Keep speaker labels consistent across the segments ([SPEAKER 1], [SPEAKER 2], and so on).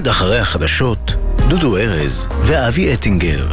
[SPEAKER 1] מיד אחרי החדשות, דודו ארז ואבי אטינגר.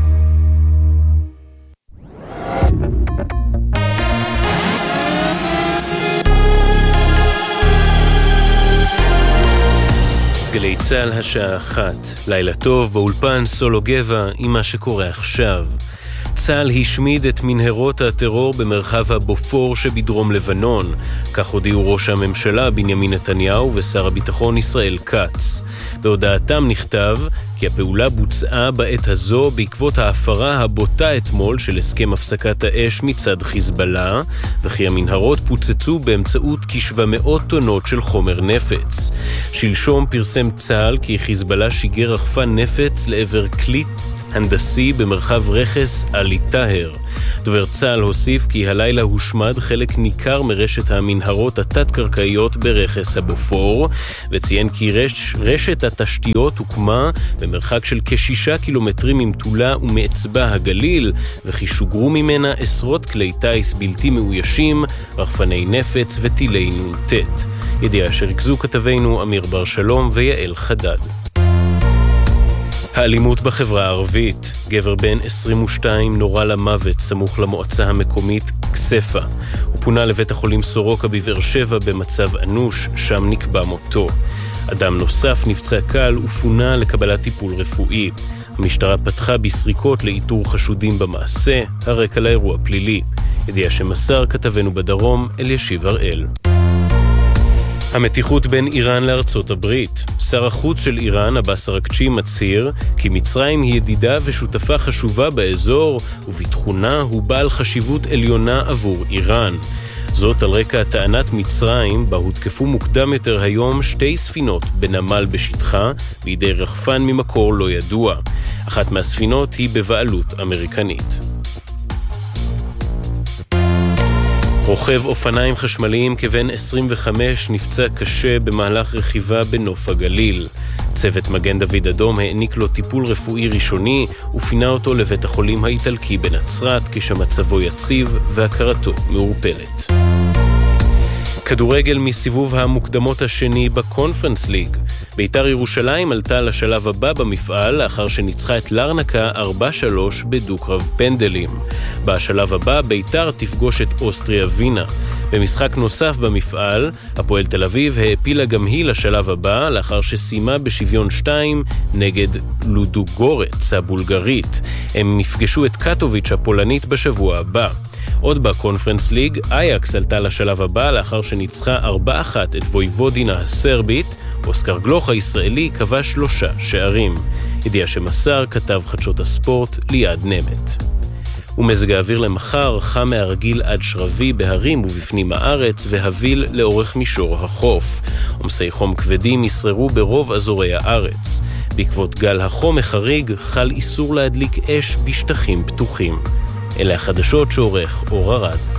[SPEAKER 2] גלי צהל השעה 1, לילה טוב באולפן סולו גבע עם מה שקורה עכשיו. צהל השמיד את מנהרות הטרור במרחב הבופור שבדרום לבנון, כך הודיעו ראש הממשלה בנימין נתניהו ושר הביטחון ישראל כץ. בהודעתם נכתב כי הפעולה בוצעה בעת הזו בעקבות ההפרה הבוטה אתמול של הסכם הפסקת האש מצד חיזבאללה, וכי המנהרות פוצצו באמצעות כ-700 טונות של חומר נפץ. שלשום פרסם צה"ל כי חיזבאללה שיגר רחפן נפץ לעבר כלי הנדסי במרחב רכס עלי טהר. דובר צה"ל הוסיף כי הלילה הושמד חלק ניכר מרשת המנהרות התת-קרקעיות ברכס הבופור, וציין כי רשת התשתיות הוקמה במרחק של כ6 קילומטרים ממטולה ומאצבע הגליל, וכי שוגרו ממנה עשרות כלי טייס בלתי מאוישים, רחפני נפץ וטילי נ"ט. ידיעה שריכזו כתבינו אמיר בר שלום ויעל חדד. האלימות בחברה הערבית. גבר בן 22 נורה למוות סמוך למועצה המקומית כספה. הוא פונה לבית החולים סורוקה בבאר שבע במצב אנוש, שם נקבע מותו. אדם נוסף נפצע קל ופונה לקבלת טיפול רפואי. המשטרה פתחה בסריקות לאיתור חשודים במעשה, הרקע לאירוע פלילי. ידיעה שמסר כתבנו בדרום אלישיב הראל. המתיחות בין איראן לארצות הברית. שר החוץ של איראן, עבאס אראגצ'י, מצהיר כי מצרים היא ידידה ושותפה חשובה באזור, ובתכונה הוא בעל חשיבות עליונה עבור איראן. זאת על רקע טענת מצרים, בה הותקפו מוקדם יותר היום 2 ספינות בנמל בשטחה, בידי רחפן ממקור לא ידוע. אחת מהספינות היא בבעלות אמריקנית. רוכב אופניים חשמליים כבן 25 נפצע קשה במהלך רכיבה בנוף הגליל. צוות מגן דוד אדום העניק לו טיפול רפואי ראשוני ופינה אותו לבית החולים האיטלקי בנצרת, כשמצבו יציב והכרתו מעורפלת. כדורגל מסיבוב המוקדמות השני בקונפרנס ליג. ביתר ירושלים עלתה לשלב הבא במפעל לאחר שניצחה את לרנקה 4-3 בדו-קרב פנדלים. בשלב הבא ביתר תפגוש את אוסטריה וינה. במשחק נוסף במפעל, הפועל תל אביב העפילה גם היא לשלב הבא לאחר שסיימה בשוויון 2 נגד לודוגורץ הבולגרית. הם יפגשו את קטוביץ' הפולנית בשבוע הבא. עוד בקונפרנס ליג, אייקס עלתה לשלב הבא לאחר שניצחה 4-1 את וויבודינה הסרבית. אוסקר גלוך הישראלי כבש 3 שערים. ידיעה שמסר כתב חדשות הספורט ליעד נמת. ומזג האוויר למחר חם מהרגיל עד שרבי בהרים ובפנים הארץ והביל לאורך מישור החוף. עומסי חום כבדים ישררו ברוב אזורי הארץ. בעקבות גל החום החריג חל איסור להדליק אש בשטחים פתוחים. אלה החדשות שעורך אור ארד.